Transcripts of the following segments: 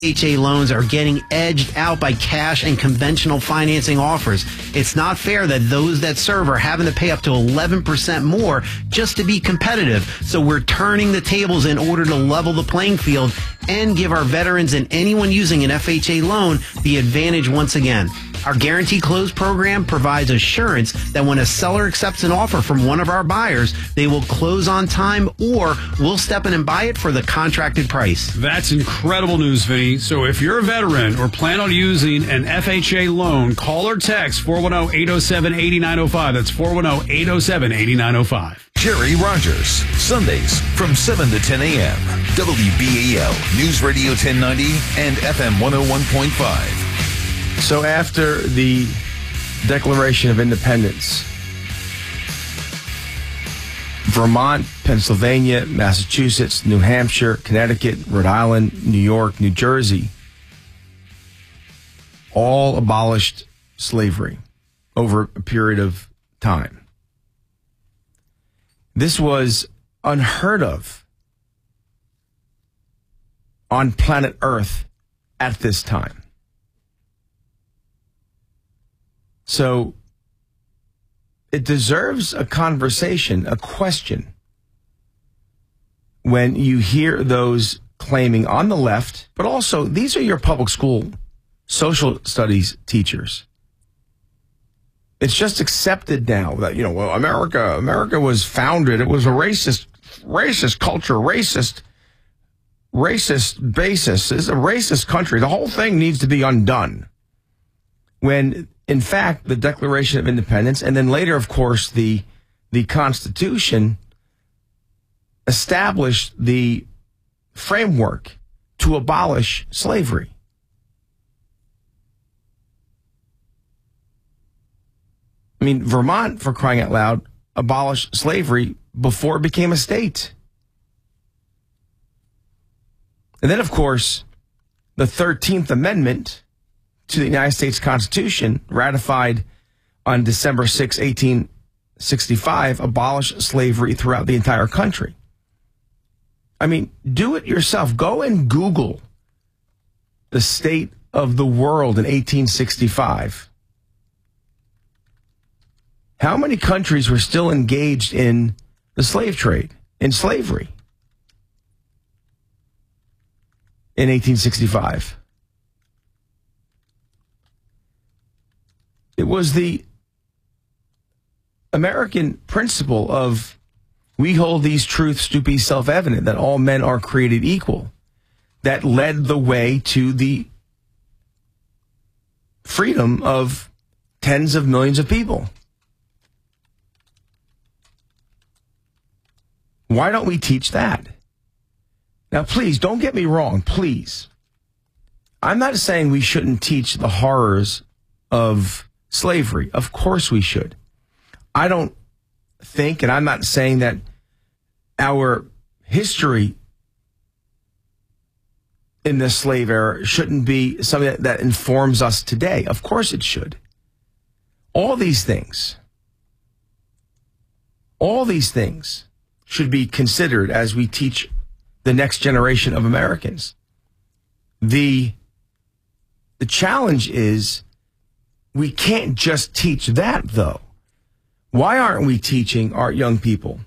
FHA loans are getting edged out by cash and conventional financing offers. It's not fair that those that serve are having to pay up to 11% more just to be competitive. So we're turning the tables in order to level the playing field and give our veterans and anyone using an FHA loan the advantage once again. Our Guarantee Close program provides assurance that when a seller accepts an offer from one of our buyers, they will close on time or we'll step in and buy it for the contracted price. That's incredible news, Vinny. So if you're a veteran or plan on using an FHA loan, call or text 410-807-8905. That's 410-807-8905. Jerry Rogers, Sundays from 7 to 10 a.m. WBAL, News Radio 1090 and FM 101.5. So after the Declaration of Independence, Vermont, Pennsylvania, Massachusetts, New Hampshire, Connecticut, Rhode Island, New York, New Jersey, all abolished slavery over a period of time. This was unheard of on planet Earth at this time. So it deserves a conversation, a question, when you hear those claiming on the left, but also these are your public school social studies teachers. It's just accepted now that, well, America was founded. It was a racist culture, racist basis. It's a racist country. The whole thing needs to be undone. When, in fact, the Declaration of Independence, and then later, of course, the Constitution established the framework to abolish slavery. I mean, Vermont, for crying out loud, abolished slavery before it became a state. And then, of course, the 13th Amendment to the United States Constitution, ratified on December 6, 1865, abolished slavery throughout the entire country. I mean, do it yourself. Go and Google the state of the world in 1865. How many countries were still engaged in the slave trade, in slavery, in 1865? It was the American principle of we hold these truths to be self-evident, that all men are created equal, that led the way to the freedom of tens of millions of people. Why don't we teach that? Now, please, don't get me wrong, please. I'm not saying we shouldn't teach the horrors of slavery. Of course we should. I don't think, and I'm not saying that our history in the slave era shouldn't be something that informs us today. Of course it should. All these things should be considered as we teach the next generation of Americans. The challenge is we can't just teach that, though. Why aren't we teaching our young people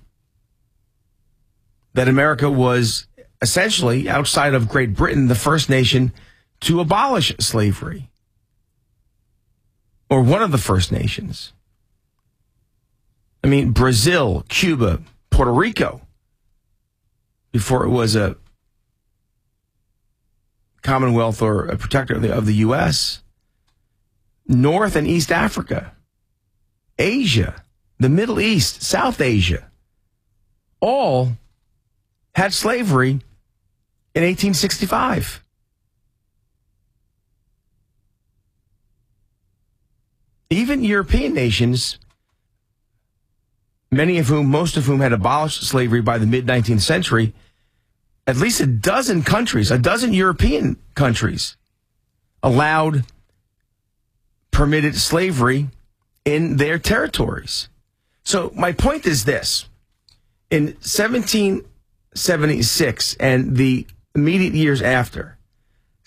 that America was essentially, outside of Great Britain, the first nation to abolish slavery? Or one of the first nations. I mean, Brazil, Cuba, Puerto Rico, before it was a Commonwealth or a protector of the U.S., North and East Africa, Asia, the Middle East, South Asia, all had slavery in 1865. Even European nations, most of whom had abolished slavery by the mid-19th century, at least a dozen European countries permitted slavery in their territories. So my point is this. In 1776 and the immediate years after,